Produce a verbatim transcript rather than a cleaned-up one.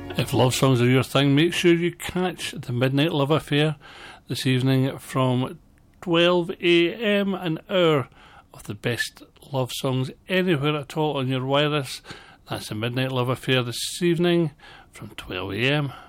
If love songs are your thing, make sure you catch the Midnight Love Affair this evening from twelve a m, an hour of the best love songs anywhere at all on your wireless. That's the Midnight Love Affair this evening from twelve a m.